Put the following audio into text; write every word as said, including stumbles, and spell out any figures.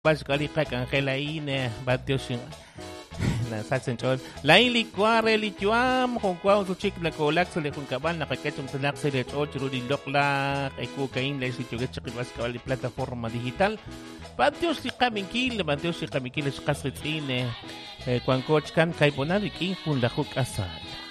Pascualica Angela Ine, Batioshin. Nasasan chol. Lain likware lichuam kung kwao su chik na kolak sa lekong kabal nakaketong tanak sa lecho churuli lokla kay kukain la si chugat sa kibas kawali plataforma digital. Batios si kamingkil, batios si kamingkil sa kasritine. Kung coach kan kay ponari king kung lakok asal.